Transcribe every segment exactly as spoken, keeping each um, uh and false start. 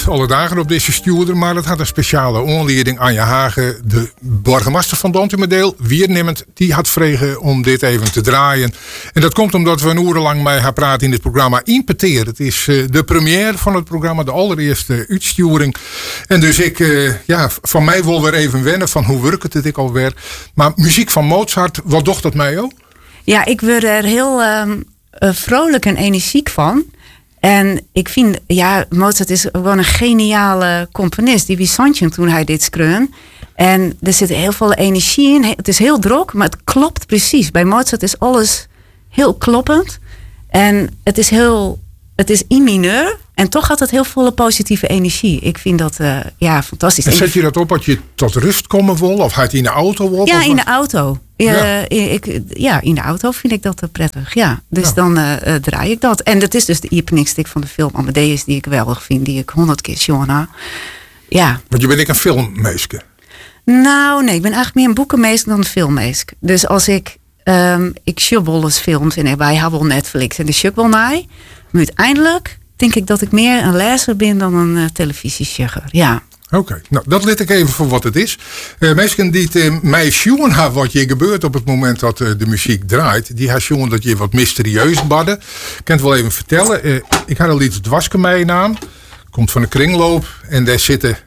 alle dagen op deze stuurder, maar het had een speciale aanleiding. Anja Hagen, de burgemeester van Dontumedeel, Wiernimmend, die had vregen om dit even te draaien. En dat komt omdat we een uur lang met haar praten in het programma Impeteer. Het is uh, de première van het programma, de allereerste uitsturing. En dus ik, uh, ja, van mij wil weer even wennen van hoe werkt het ik alweer. Maar muziek van Mozart, wat docht dat mij ook? Ja, ik word er heel um, uh, vrolijk en energiek van. En ik vind, ja, Mozart is gewoon een geniale componist. Die Bizantje toen hij dit skreun. En er zit heel veel energie in. Het is heel druk, maar het klopt precies. Bij Mozart is alles heel kloppend. En het is heel, het is in mineur. En toch had het heel volle positieve energie. Ik vind dat, uh, ja, fantastisch. En zet je dat op als je tot rust komen wil? Of gaat je in de auto op? Ja, in de auto. Ja. Uh, ik, ja, in de auto vind ik dat prettig. Ja, dus ja. dan uh, uh, draai ik dat. En dat is dus de openingstuk van de film Amadeus, die ik geweldig vind, die ik honderd keer jongen. Ja. Want je bent ik een filmmeeske. Nou, nee, ik ben eigenlijk meer een boekenmeesker dan een filmmeesker. Dus als ik, um, ik show wel eens films en wij hebben wel Netflix en de show wel naar. Maar uiteindelijk denk ik dat ik meer een lezer ben dan een uh, televisiesjugger. Ja. Oké, okay. Nou dat let ik even voor wat het is. Uh, mensen die het, uh, mij zien hebben wat je gebeurt op het moment dat uh, de muziek draait, die hebben zien dat je wat mysterieus badden. Ik kan het wel even vertellen. Uh, ik had al iets dwarsken mee naam. Komt van een kringloop en daar zitten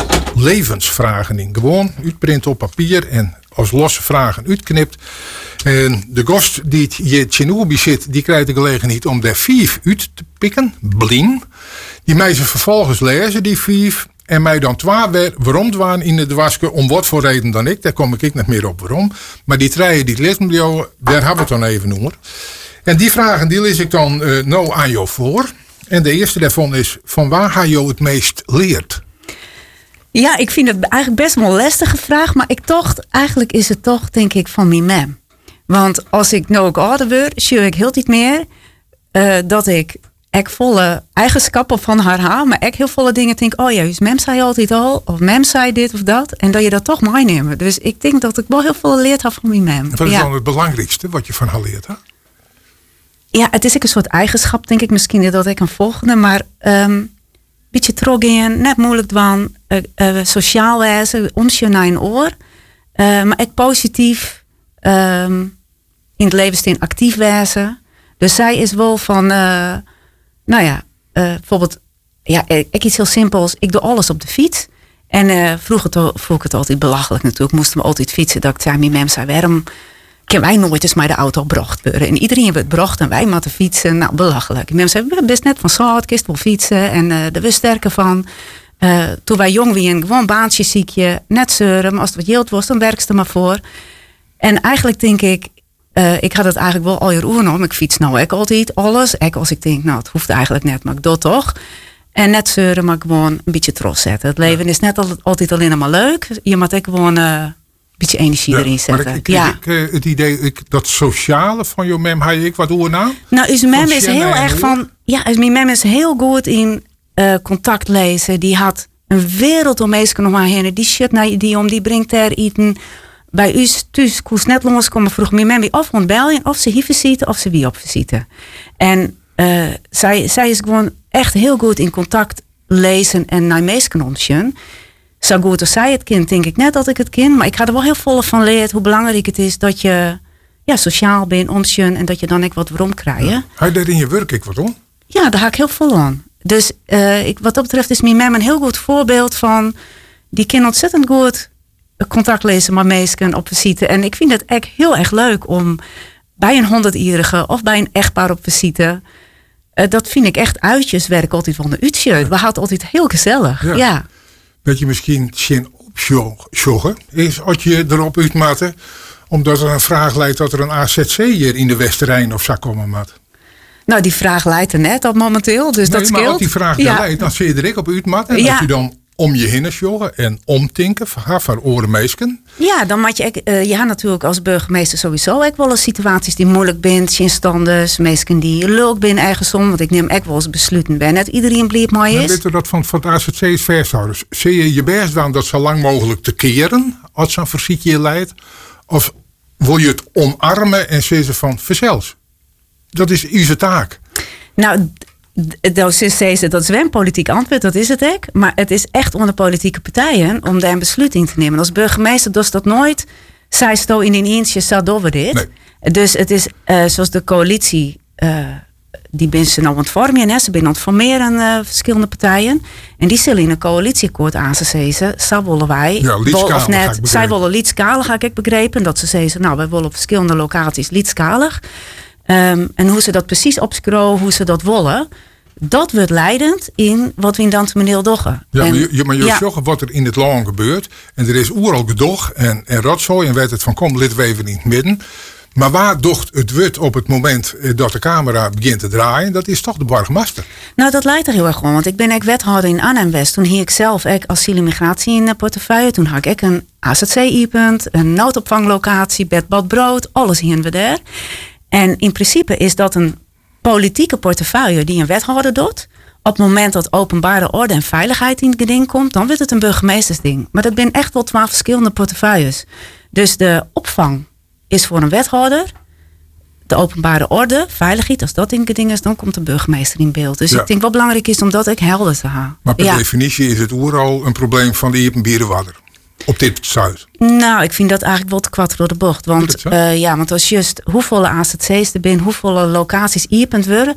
levensvragen in. Gewoon uitprint op papier en als losse vragen uitknipt. En de gast die je Tjenobi zit, die krijgt de gelegenheid om daar vijf uit te pikken. Bling. Die mij ze vervolgens lezen, die vijf. En mij dan twee weer waarom dwaan in de dwarsken. Om wat voor reden dan ik. Daar kom ik niet meer op waarom. Maar die treien die lezen bij jou, daar hebben we het dan even over. En die vragen die lees ik dan uh, nou aan jou voor. En de eerste daarvan is, van waar ga je het meest leert? Ja, ik vind het eigenlijk best wel een lastige vraag. Maar ik toch, eigenlijk is het toch, denk ik, van mijn mem. Want als ik nou ook ouder word, zie ik heel niet meer uh, dat ik echt volle eigenschappen van haar haal. Maar ik heel volle dingen denk, oh ja, dus mem zei altijd al. Of mem zei dit of dat. En dat je dat toch meeneemt. Dus ik denk dat ik wel heel veel leerd heb van mijn mem. Wat is ja. dan het belangrijkste wat je van haar leert? Hè? Ja, het is ook een soort eigenschap, denk ik misschien, dat ik een volgende. Maar um, beetje trog in, net moeilijk doen. Uh, uh, sociaal wijzen, ons je naar een oor. Uh, maar ook positief um, in het leven staan actief wijzen. Dus zij is wel van, uh, nou ja, uh, bijvoorbeeld, ja, ik iets heel simpels. Ik doe alles op de fiets. En uh, vroeger to, vond ik het altijd belachelijk natuurlijk. Moesten we altijd fietsen. Dat ik zei, mijn mem zei, waarom kunnen wij nooit eens maar de auto bracht worden? En iedereen werd bracht en wij moeten fietsen. Nou, belachelijk. Mijn mem zei, we best net van zout, kist wel fietsen. En uh, daar was sterker van. Uh, toen wij jong waren, gewoon baantje ziekje, net zeuren. Maar als het wat yield was, dan werkte er maar voor. En eigenlijk denk ik, uh, ik had het eigenlijk wel al je oernom. Ik fiets nou ook altijd alles. Ik als ik denk, nou, het hoeft eigenlijk net, maar ik doe het toch. En net zeuren, maar gewoon een beetje trots zetten. Het leven is net altijd, altijd alleen maar leuk. Je moet ook gewoon uh, een beetje energie ja, erin zetten. Maar ik, ik, ja. ik, uh, het idee, ik, dat sociale van je mem, had je ik wat oor na? Nou, uw mem is heel erg van, ja, mijn mem is heel goed in uh, contact lezen. Die had een wereld om mensen nog maar heen. Die shit naar die om, die brengt er eten. Bij u thuis koest net langs komen vroeg mijn mem of gewoon bellen of ze hier visite of ze wie op visite. En uh, zij, zij is gewoon echt heel goed in contact lezen en naar mensen omzien. Zo goed als zij het kind, denk ik net dat ik het kind. Maar ik ga er wel heel vol van leren hoe belangrijk het is dat je ja, sociaal bent, omzien en dat je dan ook wat waarom krijgt. Ja. Ga je daar in je werk ik wat om? Ja, daar ga ik heel vol aan. Dus uh, ik, wat dat betreft is mijn mem een heel goed voorbeeld van, die kan ontzettend goed contact lezen met mensen op visite. En ik vind het echt heel erg leuk om bij een honderdjarige of bij een echtpaar op visite. Uh, dat vind ik echt uitjeswerk altijd van de uurtje. Ja. We hadden altijd heel gezellig. Ja. ja. Dat je misschien zin opjoggen is als je erop uitmaten, omdat er een vraag leidt dat er een A Z C hier in de Westerrijn of zo komen moet. Nou, die vraag leidt er net op momenteel, dus nee, dat scheelt. Maar als die vraag ja. leidt, dan zie je er ik op uitmaten. En ja. als je dan om je heen joggen en omtinken van, van oren meesken. Ja, dan moet je, uh, je hebt natuurlijk als burgemeester sowieso ook wel eens situaties die moeilijk zijn, instanders, meesken die leuk zijn ergens om, want ik neem ook wel eens besluiten ben. Net iedereen blijft mooi is. Weet je dat van, van het A Z C is vasthouders? Zie je je best dan dat zo lang mogelijk te keren als zo'n visite leidt? Of wil je het omarmen en zeggen van verzels? Dat is onze taak. Nou, Dat is dat zwempolitiek antwoord, dat is het ook. Maar het is echt onder politieke partijen om daar een besluit in te nemen. Als burgemeester dus dat nooit. Zij sto in een eentje zat over dit. Nee. Dus het is uh, zoals de coalitie. Uh, die ben ze nou aan het vormen. Hè? Ze zijn aan het formeren uh, verschillende partijen. En die zullen in een coalitieakkoord aanzezen. Zo willen wij. Ja, wel of net. Zij willen liedskalig, heb ik begrepen. Dat ze zeggen, nou wij willen op verschillende locaties liedskalig. Um, en hoe ze dat precies opscroen, hoe ze dat willen. Dat wordt leidend in wat we in Dantemeneel doggen. Ja, en, maar je, maar je ja. zegt wat er in het land gebeurt. En er is oeral gedog en, en rotzooi. En weet het van kom, lid we even in het midden. Maar waar docht het wordt op het moment dat de camera begint te draaien? Dat is toch de burgemeester. Nou, dat lijkt er heel erg om. Want ik ben ook wethouder in Arnhem-West. Toen hier ik zelf ook asiel en migratie in de portefeuille. Toen had ik een A Z C-punt, een noodopvanglocatie, bed, bad, brood. Alles hier en daar. En in principe is dat een politieke portefeuille die een wethouder doet. Op het moment dat openbare orde en veiligheid in het geding komt, dan wordt het een burgemeestersding. Maar dat zijn echt wel twaalf verschillende portefeuilles. Dus de opvang is voor een wethouder. De openbare orde, veiligheid, als dat in het geding is, dan komt de burgemeester in beeld. Dus ja. ik denk wat belangrijk is om dat ook helder te houden. Maar per ja. definitie is het oeral een probleem van de Iepenbierenwadder. Op dit zuid. Nou, ik vind dat eigenlijk wel te kwart door de bocht. Want, uh, ja, want als juist hoeveel A Z C's er zijn, hoeveel locaties iepend worden.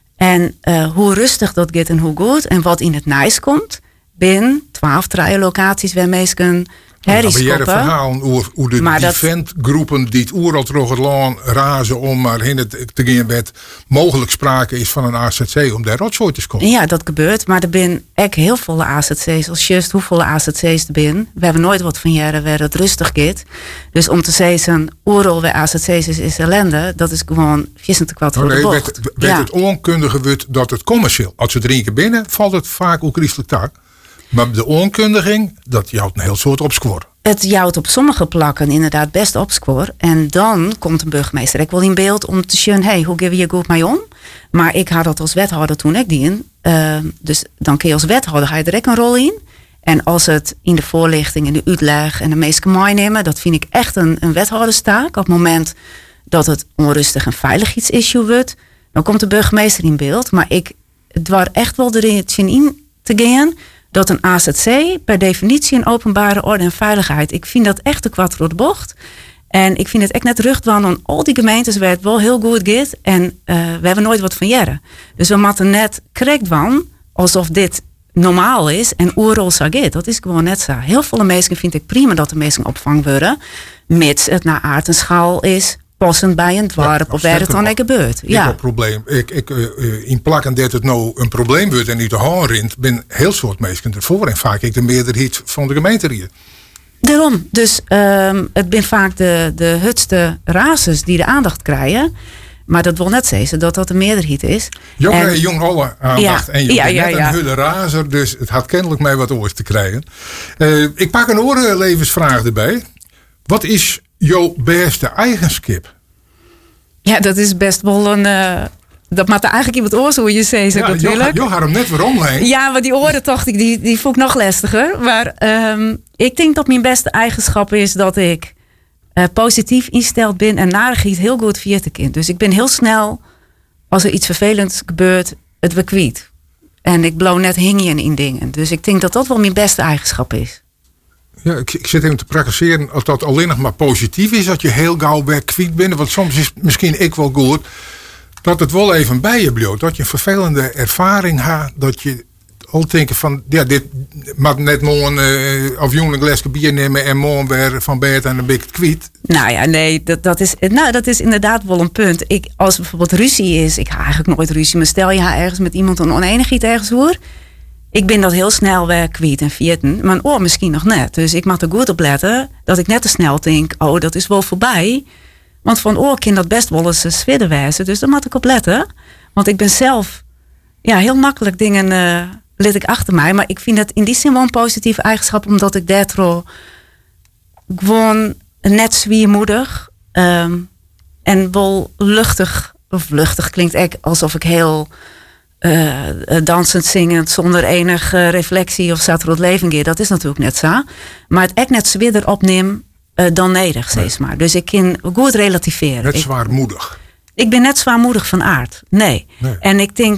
En uh, hoe rustig dat gaat en hoe goed. En wat in het nijs komt. Binnen twaalf treien locaties waar mensen herrie schoppen. Ja, maar jij verhalen hoe, hoe de maar defendgroepen die het oeral terug het land razen om maar heen te gaan met mogelijk sprake is van een A Z C om daar rotzooi te scoren. Ja, dat gebeurt. Maar er zijn echt heel veel A Z C's. Als juist hoeveel A Z C's er zijn. We hebben nooit wat van jaren waar het rustig gaat. Dus om te zeggen, oeral waar A Z C's is, is ellende. Dat is gewoon vissen te kwart voor de bocht. Weet, weet ja. het onkundige wordt dat het commercieel. Als ze drinken binnen, valt het vaak ook christelijk taak. Maar de onkundiging, dat jouwt een heel soort opscoor. Het jouwt op sommige plakken inderdaad best opscoor. En dan komt een burgemeester ik wel in beeld om te zien, hey, hoe geef je goed mee om? Maar ik had dat als wethouder toen ik die in. Uh, dus dan kun je als wethouder ga je direct een rol in. En als het in de voorlichting, in de uitleg en de meeste meenemen, dat vind ik echt een, een wethouderstaak. Op het moment dat het onrustig en veiligheidsissue wordt, dan komt de burgemeester in beeld. Maar ik dwar echt wel erin in te gaan dat een A Z C per definitie een openbare orde en veiligheid. Ik vind dat echt de kwart door de bocht. En ik vind het echt net rugdwan aan al die gemeentes waar het wel heel goed gaat. En uh, we hebben nooit wat van jaren. Dus we moeten net correct van alsof dit normaal is en oerol zo gaat. Dat is gewoon net zo. Heel veel mensen vind ik prima dat de mensen opvang worden. Mits het naar aard en schaal is. Passend bij een dorp ja, of waar het dan ook gebeurt. Ik ja. heb probleem. Ik, ik, uh, in plakken dat het nou een probleem wordt en niet de hand rint, ben heel soort mensen ervoor. En vaak ik de meerderheid van de gemeente hier. Daarom. Dus um, het zijn vaak de, de hutste razes die de aandacht krijgen. Maar dat wil net zeggen dat dat de meerderheid is. Jong, en, jong alle aandacht. Ja, en je ja, bent ja, net ja. een hulle razer, dus het had kennelijk mij wat oors te krijgen. Uh, ik pak een oorlevensvraag erbij. Wat is jouw beste eigenschap? Ja, dat is best wel een... Uh, dat maakt eigenlijk iemand oors hoe je zegt ja, natuurlijk. Je had hem net weer omheen. Ja, maar die oren toch, die, die vond ik nog lastiger. Maar um, ik denk dat mijn beste eigenschap is dat ik uh, positief ingesteld ben en narigheid heel goed via te kind. Dus ik ben heel snel, als er iets vervelends gebeurt, het weer kwijt. En ik blow net hingen in dingen. Dus ik denk dat dat wel mijn beste eigenschap is. Ja, ik, ik zit even te praktiseren of dat alleen nog maar positief is. Dat je heel gauw weer kwijt bent. Want soms is misschien ik wel goed. Dat het wel even bij je blijft. Dat je een vervelende ervaring hebt. Dat je al denken van. Ja, dit mag net morgen uh, of jongen een glasje bier nemen. En morgen weer van bed en dan ben ik het kwijt. Nou ja, nee. Dat, dat, is, nou, dat is inderdaad wel een punt. Ik, als bijvoorbeeld ruzie is. Ik ga eigenlijk nooit ruzie. Maar stel je ergens met iemand een oneenigheid ergens hoor. Ik ben dat heel snel weer kwijt en vierten. Maar oh, misschien nog net. Dus ik moet er goed op letten. Dat ik net te snel denk. Oh, dat is wel voorbij. Want van oor kan dat best wel eens zwidden wijzen. Dus daar moet ik op letten. Want ik ben zelf ja, heel makkelijk dingen uh, let ik achter mij. Maar ik vind het in die zin wel een positieve eigenschap. Omdat ik daardoor gewoon net zwiermoedig. Um, en wel luchtig. Of luchtig klinkt echt alsof ik heel uh, dansend, zingend. Zonder enige reflectie of zat er het leven keer. Dat is natuurlijk net zo. Maar het echt net zwidder opneem. Uh, dan nederig, steeds nee. maar. Dus ik kan goed relativeren. Net zwaarmoedig. Ik, ik ben net zwaarmoedig van aard. Nee. nee. En ik denk,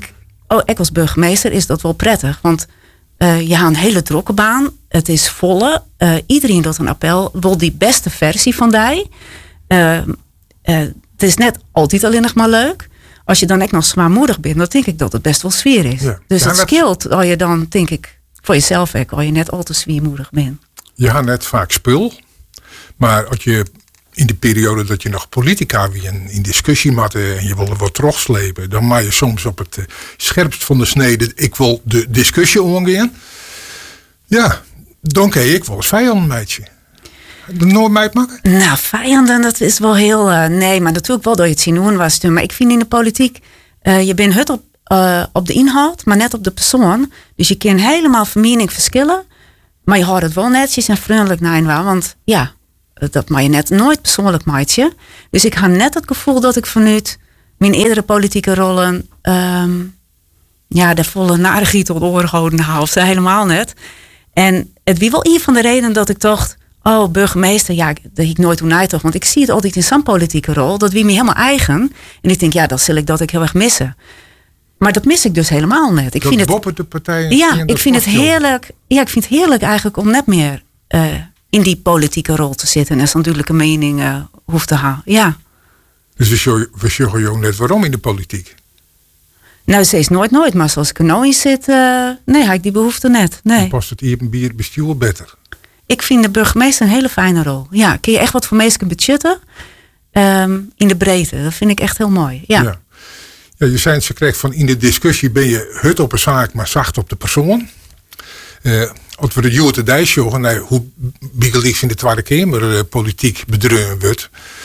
oh, ik als burgemeester is dat wel prettig. Want uh, je hebt een hele drukke baan. Het is volle. Uh, iedereen doet een appel. Wil die beste versie van die. Uh, uh, het is net altijd alleen nog maar leuk. Als je dan echt nog zwaarmoedig bent, dan denk ik dat het best wel sfeer is. Ja. Dus ja, het scheelt als je dan, denk ik, voor jezelf ook, als je net al te zwaarmoedig bent. Je had net vaak spul. Maar als je in de periode dat je nog politica weer in, in discussie matte en je wil er wat terugslepen, dan maak je soms op het uh, scherpst van de snede, ik wil de discussie omgaan. Ja, dan kan ik wel eens vijanden meidje. De nooit meid maken? Nou, vijanden, dat is wel heel... Uh, nee, maar natuurlijk wel door je het zien doen was. Maar ik vind in de politiek, uh, je bent het op, uh, op de inhoud, maar net op de persoon. Dus je kan helemaal van mening verschillen, maar je houdt het wel netjes en vriendelijk naar waar. Want ja, dat mag je net nooit persoonlijk maatje. Dus ik had net het gevoel dat ik vanuit mijn eerdere politieke rollen um, ja, de volle narigheid tot oren gehouden had. Of ze helemaal net. En het wie wel een van de redenen dat ik dacht, oh, burgemeester, ja, dat ik nooit hoe toch. Want ik zie het altijd in zo'n politieke rol, dat wie me helemaal eigen. En ik denk, ja, dat zal ik dat ik heel erg missen. Maar dat mis ik dus helemaal net. Ik dat vind het, de partijen. Ja, ik vind het heerlijk. Ja, ik vind het heerlijk eigenlijk om net meer uh, in die politieke rol te zitten en zo'n duidelijke mening uh, hoeft te halen. Ja. Dus we zeggen jou net waarom in de politiek? Nou, ze is nooit nooit, maar zoals ik er nou in zit, uh, nee, heb ik die behoefte net. Nee. Dan past het hier een bier bestuur beter. Ik vind de burgemeester een hele fijne rol. Ja, kun je echt wat voor mensen budgetten um, in de breedte. Dat vind ik echt heel mooi. Ja. Ja. Ja, je zei het, ze kreeg van in de discussie ben je hut op een zaak, maar zacht op de persoon. Uh, als we de Jote Dijs jogen, nou, hoe bigelies in de Tweede Kamer uh, politiek bedreven wordt,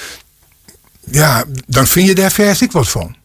ja, dan vind je daar vers ik wat van.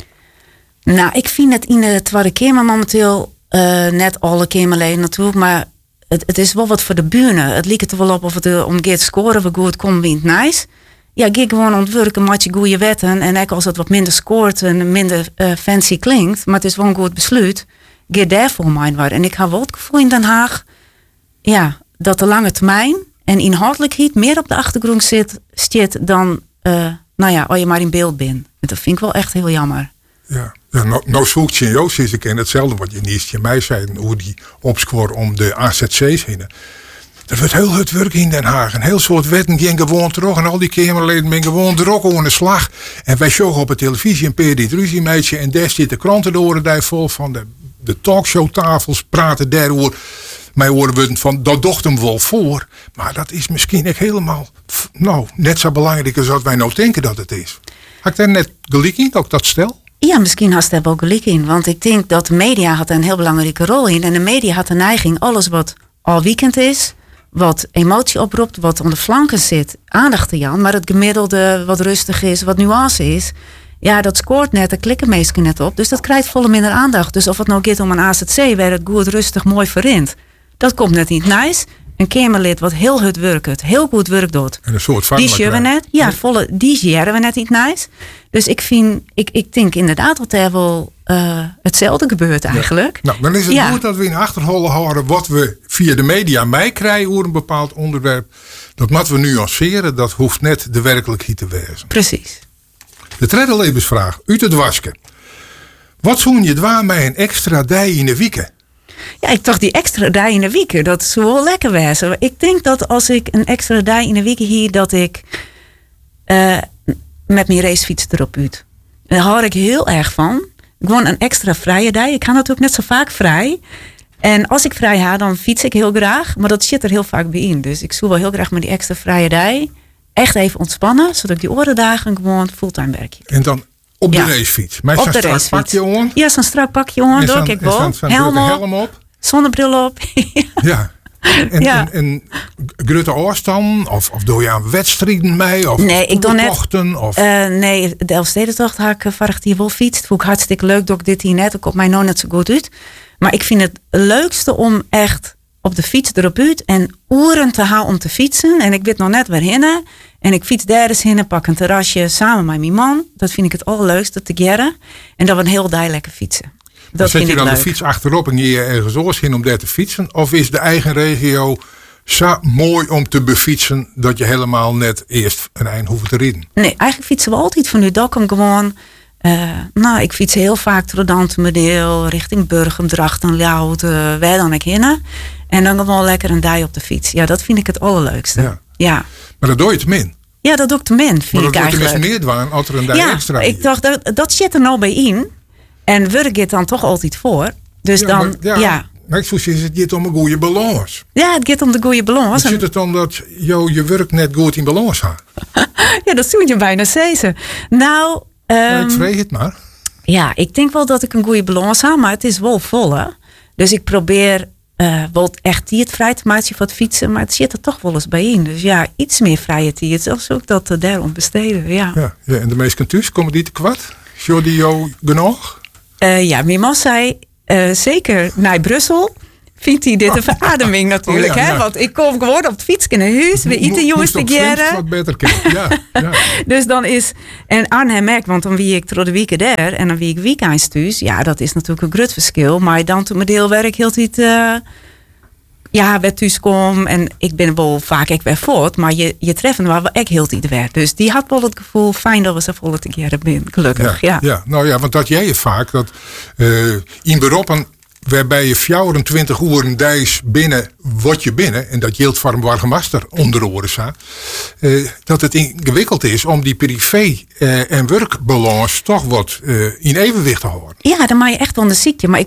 Nou, ik vind het in de Tweede Kamer momenteel uh, net alle Kamerleden natuurlijk, maar het, het is wel wat voor de buren. Het lijkt er wel op of het uh, om gaat scoren, we goed komt, wint nice. Ja, ga gewoon ontwerken met je goede wetten. En ook als het wat minder scoort en minder uh, fancy klinkt, maar het is wel een goed besluit, ga daarvoor mijn waar. En ik heb wel het gevoel in Den Haag, ja, dat de lange termijn en inhoudelijkheid meer op de achtergrond zit, zit dan, uh, nou ja, als je maar in beeld bent. Dat vind ik wel echt heel jammer. Ja, ja nou, nou zoekt je in Joost is ik in hetzelfde wat je niet je mij zei, hoe die opscoor om de A Z C's heen. Er wordt heel het werk in Den Haag. Een heel soort wetten gaan gewoon terug. En al die Kamerleden zijn gewoon er ook onder de slag. En wij zogen op de televisie een peer dit ruzie meisje. En daar zit de kranten de oren daar vol van. De, de talkshowtafels praten daarover. Mij horen we van, dat docht hem wel voor. Maar dat is misschien echt helemaal, nou, net zo belangrijk als wat wij nou denken dat het is. Had ik daar net gelijk in, ook dat stel? Ja, misschien had daar wel gelijk in. Want ik denk dat de media had een heel belangrijke rol in. En de media had de neiging, alles wat al weekend is, wat emotie oproept, wat aan de flanken zit, aandacht te jan. Maar het gemiddelde wat rustig is, wat nuance is, ja, dat scoort net, daar klikken meesten net op. Dus dat krijgt volle minder aandacht. Dus of het nou gaat om een A Z C, waar het goed, rustig, mooi verrint, dat komt net niet nice. Een Kamerlid wat heel goed werkt, heel goed werk doet. En een soort van. Die zien we net, ja, volle, die zien we net niet nice. Dus ik vind, ik, ik denk inderdaad dat er wel uh, hetzelfde gebeurt eigenlijk. Ja. Nou, dan is het ja. goed dat we in de achterholen houden wat we via de media mee krijgen over een bepaald onderwerp. Dat moeten we nuanceren, dat hoeft net de werkelijkheid te wezen. Precies. De tweede levensvraag, uit het wasken. Wat zoen je dwaan met een extra dij in de week? Ja, ik dacht die extra dag in de week, dat zou wel lekker wezen. Ik denk dat als ik een extra dag in de week hier, dat ik uh, met mijn racefiets erop uit. Daar hou ik heel erg van. Gewoon een extra vrije dag. Ik ga natuurlijk net zo vaak vrij. En als ik vrij ga, dan fiets ik heel graag. Maar dat zit er heel vaak bij in. Dus ik zou wel heel graag met die extra vrije dag echt even ontspannen, zodat ik die orendagen gewoon fulltime werk. En dan op de ja. racefiets. Maar op de racefiets. Pakje on. Ja, zo'n strak pakje on. Doe ik wel. Helm op. helm op. Zonnebril op. ja. En, ja. en, en grote afstand? Of, of doe je aan wedstrijden mee? Of nee, ik doe net. Of? Uh, nee, de Elfstedentocht had ik varig hier wel fietst. Vond ik hartstikke leuk dat ik dit hier net. Ik op mij nog net zo goed uit. Maar ik vind het leukste om echt op de fiets erop uit en uren te houden om te fietsen. En ik weet nog net waar hinnen. En ik fiets daar eens heen en pak een terrasje samen met mijn man. Dat vind ik het allerleukste te geren. En dat we een heel dag lekker fietsen. Dat zet vind je ik dan leuk. de fiets achterop en je ergens oors heen om daar te fietsen? Of is de eigen regio zo mooi om te befietsen dat je helemaal net eerst een eind hoeft te rijden? Nee, eigenlijk fietsen we altijd van nu dak om gewoon Uh, nou, ik fiets heel vaak door Dantemedeel, richting Burgum, Drachten, Ljout, uh, waar dan ik heen. En dan gewoon lekker een dij op de fiets. Ja, dat vind ik het allerleukste. Ja. ja. Maar dat doe je te min. Ja, dat doe ik te min, vind maar ik eigenlijk. Maar dat doe je meer dwaan als er een dij ja, extra ik dacht, dat, dat zit er nou bij in. En werk je dan toch altijd voor. Dus ja, dan, maar, ja. ja. Maar ik voel, het gaat om een goede balans. Ja, het gaat om de goede balans. Zit het dan dat jou je werk net goed in balans had? Ja, dat zou je bijna zeggen. Nou... Um, ik vreeg het maar. Ja, ik denk wel dat ik een goede balans heb, maar het is wel vol, hè? Dus ik probeer uh, wel echt tijd vrij te maken voor het fietsen, maar het zit er toch wel eens bij in. Dus ja, iets meer vrije tijd, zelfs ook dat uh, daarom besteden, ja. Ja, ja. En de meesten thuis, komen die te kwart? Zou die jou genoeg? Uh, ja, mijn man zei uh, zeker naar Brussel. Vindt hij dit een verademing natuurlijk, oh, ja, hè? Ja. Want ik kom gewoon op het fietsje naar huis. We eten jongens te jaren. Wat beter ja, ja. Dus dan is... En Arnhem ook, want dan wie ik door de weekend daar en dan wie ik weekends thuis. Ja, dat is natuurlijk een groot verschil. Maar dan toen mijn deelwerk hield hij uh, ja, bij thuis kom. En ik ben wel vaak ik weer voort. Maar je, je treffen waar ik hield hij weer. Dus die had wel het gevoel, fijn dat we zo volle te jaren zijn. Gelukkig, ja, ja. ja. Nou ja, want dat jij je vaak, dat uh, in beroepen... waarbij je vierentwintig uur een dijs binnen wat je binnen, en dat geldt voor een wargemaster onder de oren staat, uh, dat het ingewikkeld is om die privé uh, en werkbalans toch wat uh, in evenwicht te houden. Ja, dan maak je echt wel een ziekte. Maar ik